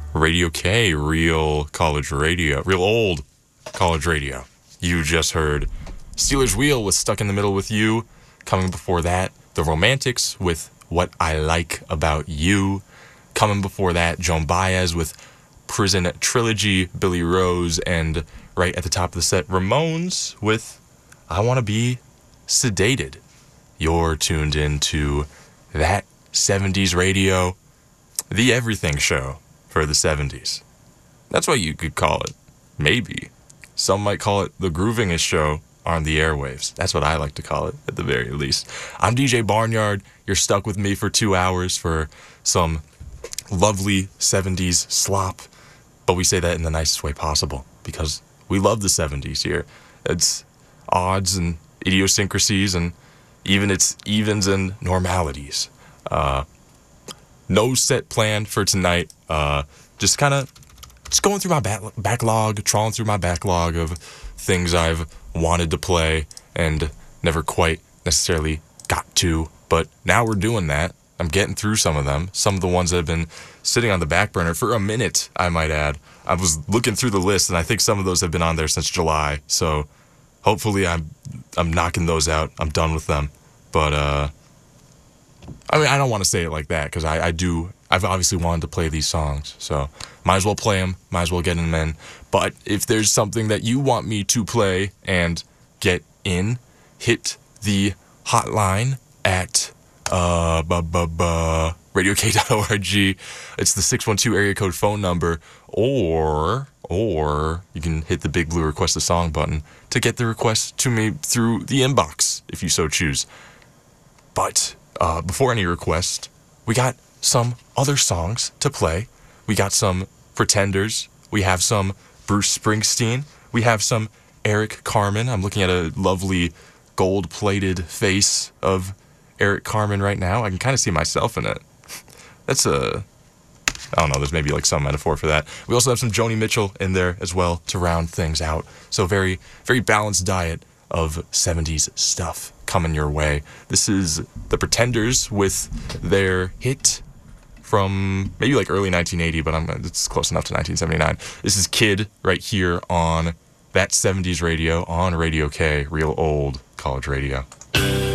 Radio K, real college radio, real old college radio. You just heard Steelers Wheel with Stuck in the Middle with You. Coming before that, The Romantics with What I Like About You. Coming before that, Joan Baez with Prison Trilogy, Billy Rose, and right at the top of the set, Ramones with I Want to Be Sedated. You're tuned into that 70s radio, the everything show for the 70s. That's what you could call it. Maybe. Some might call it the groovingest show on the airwaves. That's what I like to call it, at the very least. I'm DJ Barnyard. You're stuck with me for 2 hours for some lovely 70s slop. But we say that in the nicest way possible because we love the 70s here. It's odds and idiosyncrasies and even its evens and normalities. No set plan for tonight. Just going through my backlog, trawling through my backlog of things I've wanted to play and never quite necessarily got to. But now we're doing that. I'm getting through some of them. Some of the ones that have been sitting on the back burner for a minute, I might add. I was looking through the list, and I think some of those have been on there since July. So hopefully I'm knocking those out. I'm done with them. But, I mean, I don't want to say it like that because I've obviously wanted to play these songs. So might as well play them. Might as well get them in. But if there's something that you want me to play and get in, hit the hotline at radiok.org. It's the 612 area code phone number, or you can hit the big blue request a song button to get the request to me through the inbox if you so choose. But before any request, we got some other songs to play. We got some Pretenders. We have some Bruce Springsteen. We have some Eric Carmen. I'm looking at a lovely gold-plated face of Eric Carmen right now. I can kind of see myself in it. That's I don't know, there's maybe like some metaphor for that. We also have some Joni Mitchell in there as well to round things out. So very, very balanced diet of 70s stuff coming your way. This is the Pretenders with their hit from maybe like early 1980, but it's close enough to 1979. This is Kid right here on that 70s radio on Radio K, real old college radio.